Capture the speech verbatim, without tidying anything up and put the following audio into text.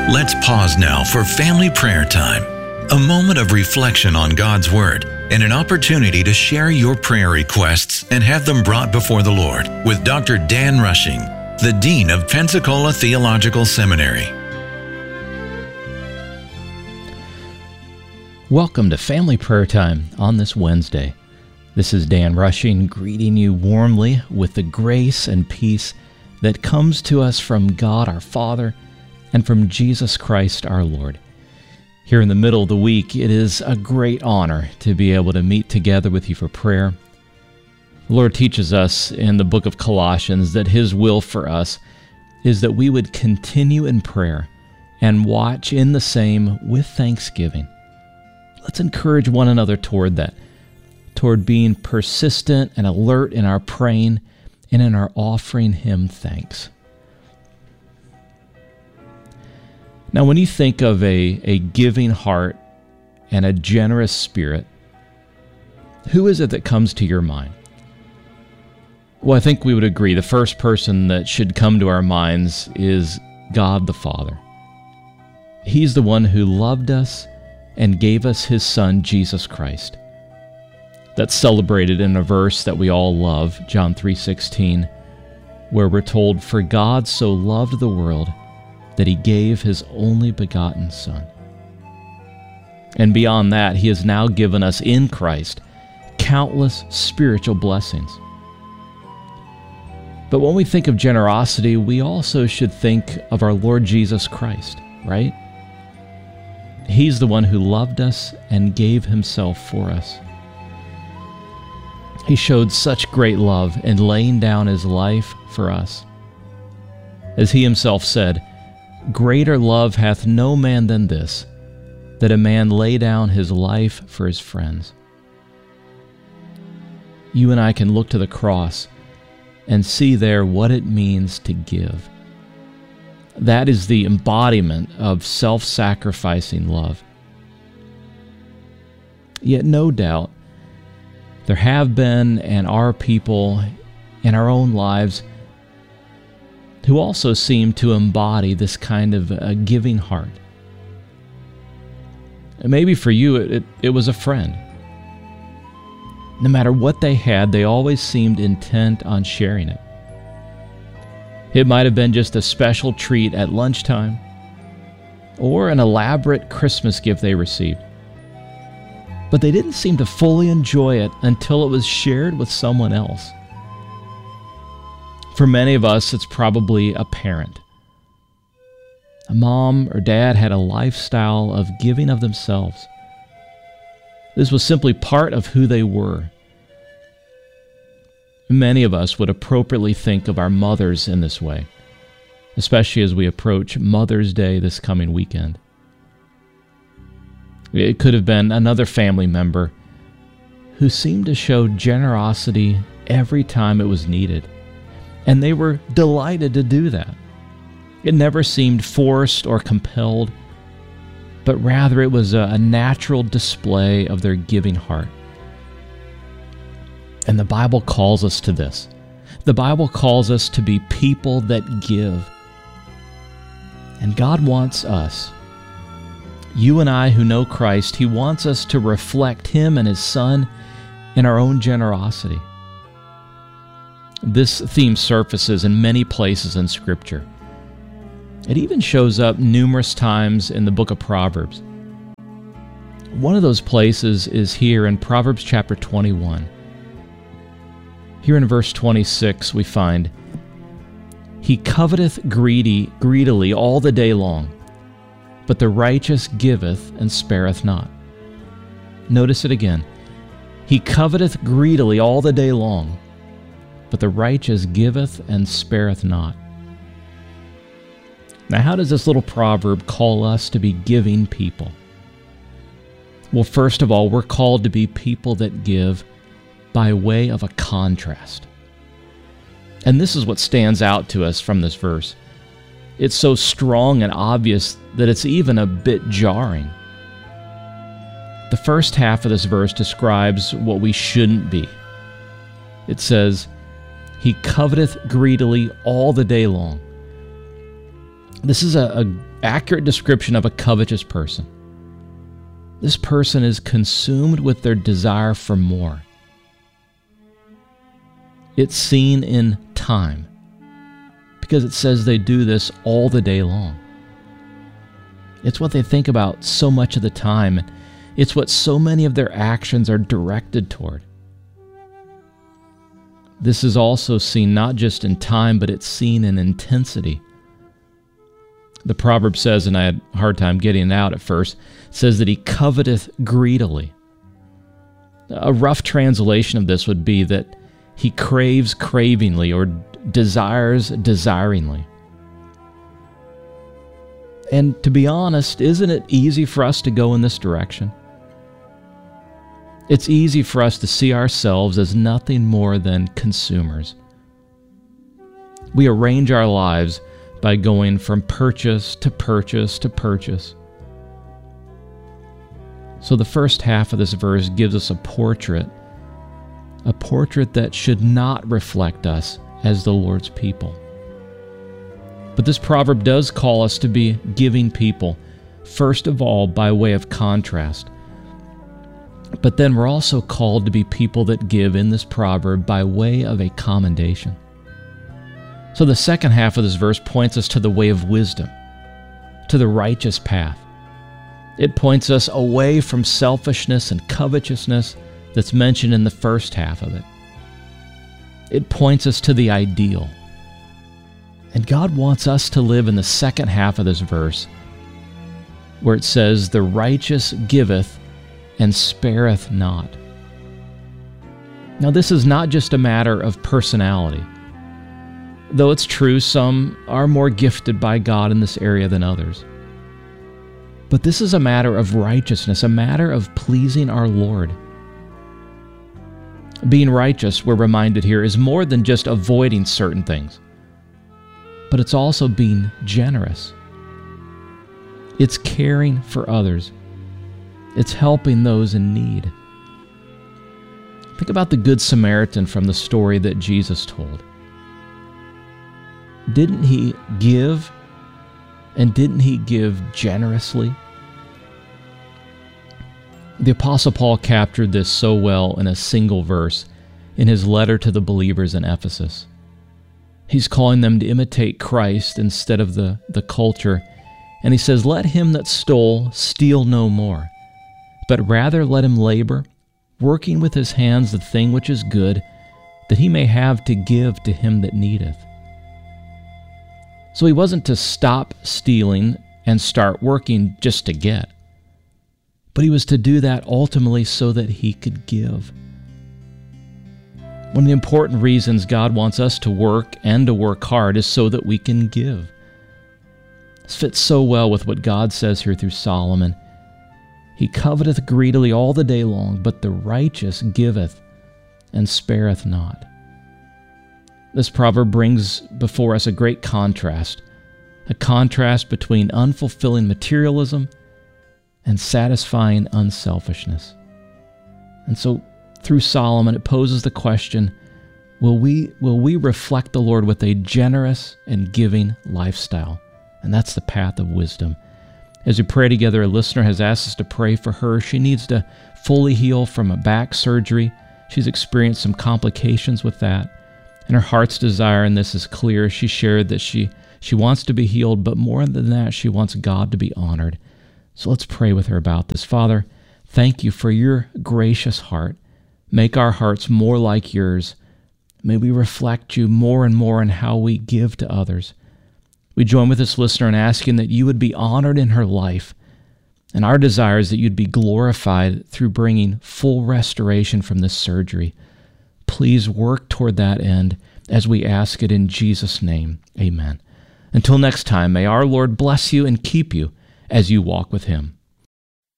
Let's pause now for family prayer time, a moment of reflection on God's Word and an opportunity to share your prayer requests and have them brought before the Lord with Doctor Dan Rushing, the Dean of Pensacola Theological Seminary. Welcome to Family Prayer Time on this Wednesday. This is Dan Rushing greeting you warmly with the grace and peace that comes to us from God our Father and from Jesus Christ our Lord. Here in the middle of the week, it is a great honor to be able to meet together with you for prayer. The Lord teaches us in the book of Colossians that His will for us is that we would continue in prayer and watch in the same with thanksgiving. Let's encourage one another toward that, toward being persistent and alert in our praying and in our offering Him thanks. Now, when you think of a, a giving heart and a generous spirit, who is it that comes to your mind? Well, I think we would agree the first person that should come to our minds is God the Father. He's the one who loved us and gave us His Son, Jesus Christ. That's celebrated in a verse that we all love, John three sixteen, where we're told, "For God so loved the world that He gave His only begotten Son." And beyond that, He has now given us in Christ countless spiritual blessings. But when we think of generosity, we also should think of our Lord Jesus Christ, right? He's the one who loved us and gave Himself for us. He showed such great love in laying down His life for us. As He Himself said, "Greater love hath no man than this, that a man lay down his life for his friends." You and I can look to the cross and see there what it means to give. That is the embodiment of self-sacrificing love. Yet no doubt, there have been and are people in our own lives who also seem to embody this kind of a giving heart. And maybe for you, it, it, it was a friend. No matter what they had, they always seemed intent on sharing it. It might have been just a special treat at lunchtime, or an elaborate Christmas gift they received. But they didn't seem to fully enjoy it until it was shared with someone else. For many of us, it's probably a parent. A mom or dad had a lifestyle of giving of themselves. This was simply part of who they were. Many of us would appropriately think of our mothers in this way, especially as we approach Mother's Day this coming weekend. It could have been another family member who seemed to show generosity every time it was needed, and they were delighted to do that. It never seemed forced or compelled, but rather it was a natural display of their giving heart. And the Bible calls us to this. The Bible calls us to be people that give. And God wants us, you and I who know Christ, He wants us to reflect Him and His Son in our own generosity. This theme surfaces in many places in Scripture. It even shows up numerous times in the book of Proverbs. One of those places is here in Proverbs chapter twenty-one. Here in verse twenty-six we find, "He coveteth greedy, greedily all the day long, but the righteous giveth and spareth not." Notice it again. "He coveteth greedily all the day long, but the righteous giveth and spareth not." Now, how does this little proverb call us to be giving people? Well, first of all, we're called to be people that give by way of a contrast. And this is what stands out to us from this verse. It's so strong and obvious that it's even a bit jarring. The first half of this verse describes what we shouldn't be. It says, "He coveteth greedily all the day long." This is a, a accurate description of a covetous person. This person is consumed with their desire for more. It's seen in time, because it says they do this all the day long. It's what they think about so much of the time. It's what so many of their actions are directed toward. This is also seen not just in time, but it's seen in intensity. The proverb says, and I had a hard time getting it out at first, says that he coveteth greedily. A rough translation of this would be that he craves cravingly or desires desiringly. And to be honest, isn't it easy for us to go in this direction? It's easy for us to see ourselves as nothing more than consumers. We arrange our lives by going from purchase to purchase to purchase. So the first half of this verse gives us a portrait, a portrait that should not reflect us as the Lord's people. But this proverb does call us to be giving people, first of all by way of contrast. But then we're also called to be people that give in this proverb by way of a commendation. So the second half of this verse points us to the way of wisdom, to the righteous path. It points us away from selfishness and covetousness that's mentioned in the first half of it. It points us to the ideal. And God wants us to live in the second half of this verse, where it says, "The righteous giveth and spareth not." Now, this is not just a matter of personality. Though it's true, some are more gifted by God in this area than others. But this is a matter of righteousness, a matter of pleasing our Lord. Being righteous, we're reminded here, is more than just avoiding certain things, but it's also being generous. It's caring for others. It's helping those in need. Think about the Good Samaritan from the story that Jesus told. Didn't he give, and didn't he give generously? The Apostle Paul captured this so well in a single verse in his letter to the believers in Ephesus. He's calling them to imitate Christ instead of the, the culture, and he says, "Let him that stole steal no more, but rather let him labor, working with his hands the thing which is good, that he may have to give to him that needeth." So he wasn't to stop stealing and start working just to get, but he was to do that ultimately so that he could give. One of the important reasons God wants us to work and to work hard is so that we can give. This fits so well with what God says here through Solomon. He coveteth greedily all the day long, but the righteous giveth and spareth not. This proverb brings before us a great contrast, a contrast between unfulfilling materialism and satisfying unselfishness. And so through Solomon, it poses the question, will we, will we reflect the Lord with a generous and giving lifestyle? And that's the path of wisdom. As we pray together, a listener has asked us to pray for her. She needs to fully heal from a back surgery. She's experienced some complications with that. And her heart's desire in this is clear. She shared that she, she wants to be healed, but more than that, she wants God to be honored. So let's pray with her about this. Father, thank you for your gracious heart. Make our hearts more like yours. May we reflect you more and more in how we give to others. We join with this listener in asking that you would be honored in her life, and our desire is that you'd be glorified through bringing full restoration from this surgery. Please work toward that end as we ask it in Jesus' name. Amen. Until next time, may our Lord bless you and keep you as you walk with him.